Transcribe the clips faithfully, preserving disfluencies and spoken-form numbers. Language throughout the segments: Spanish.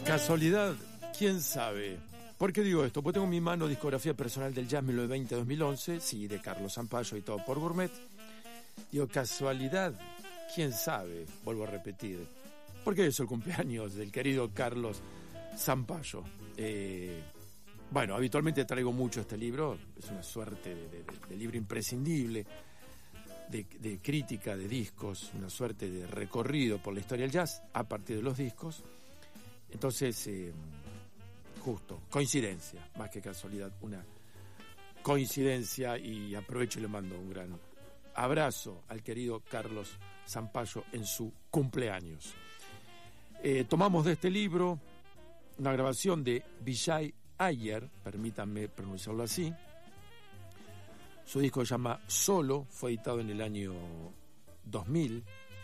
Casualidad, quién sabe. ¿Por qué digo esto? Pues tengo en mi mano discografía personal del jazz mil novecientos veinte a dos mil once, sí, de Carlos Zampayo y todo por Gourmet. Digo, casualidad, quién sabe, vuelvo a repetir. Porque es el cumpleaños del querido Carlos Zampayo. Eh, bueno, habitualmente traigo mucho este libro, es una suerte de, de, de libro imprescindible, de, de crítica de discos, una suerte de recorrido por la historia del jazz a partir de los discos. Entonces, eh, justo, coincidencia, más que casualidad, una coincidencia, y aprovecho y le mando un gran abrazo al querido Carlos Zampayo en su cumpleaños. Eh, tomamos de este libro una grabación de Vijay Iyer, permítanme pronunciarlo así. Su disco se llama Solo, fue editado en el año dos mil.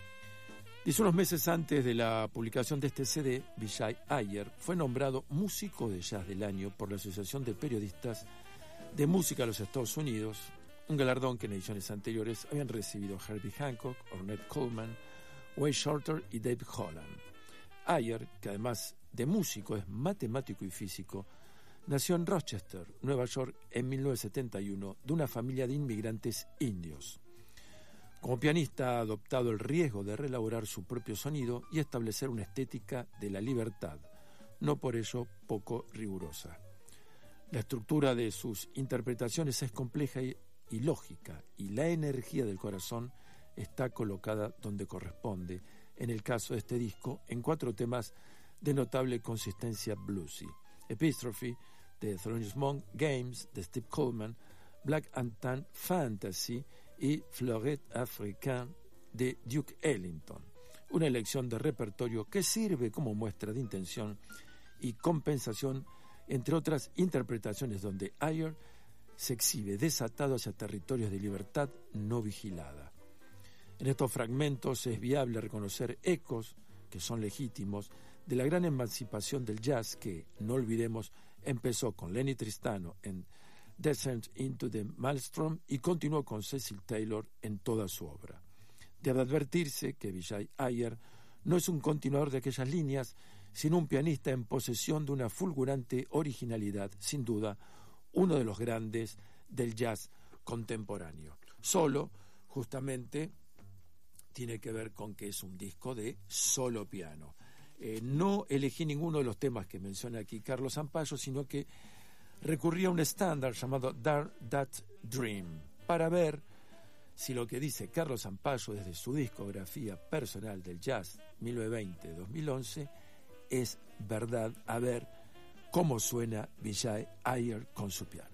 Dice, unos meses antes de la publicación de este C D, Vijay Iyer fue nombrado músico de jazz del año por la Asociación de Periodistas de Música de los Estados Unidos, un galardón que en ediciones anteriores habían recibido Herbie Hancock, Ornette Coleman, Wayne Shorter y Dave Holland. Iyer, que además de músico es matemático y físico, nació en Rochester, Nueva York, en mil novecientos setenta y uno, de una familia de inmigrantes indios. Como pianista ha adoptado el riesgo de reelaborar su propio sonido y establecer una estética de la libertad, no por ello poco rigurosa. La estructura de sus interpretaciones es compleja y, y lógica, y la energía del corazón está colocada donde corresponde, en el caso de este disco, en cuatro temas de notable consistencia bluesy: Epistrophe, de Thelonious Monk, Games, de Steve Coleman, Black and Tan Fantasy y Fleurette Africaine, de Duke Ellington. Una elección de repertorio que sirve como muestra de intención y compensación, entre otras interpretaciones donde Iyer se exhibe desatado hacia territorios de libertad no vigilada. En estos fragmentos es viable reconocer ecos, que son legítimos, de la gran emancipación del jazz que, no olvidemos, empezó con Lenny Tristano en Descent into the Maelstrom y continuó con Cecil Taylor en toda su obra. Debe advertirse que Vijay Iyer no es un continuador de aquellas líneas, sino un pianista en posesión de una fulgurante originalidad, sin duda, uno de los grandes del jazz contemporáneo. Solo, justamente, tiene que ver con que es un disco de solo piano. Eh, no elegí ninguno de los temas que menciona aquí Carlos Zampayo, sino que recurrí a un estándar llamado Dare That Dream, para ver si lo que dice Carlos Zampayo desde su discografía personal del jazz mil novecientos veinte a dos mil once es verdad, a ver cómo suena Vijay Iyer con su piano.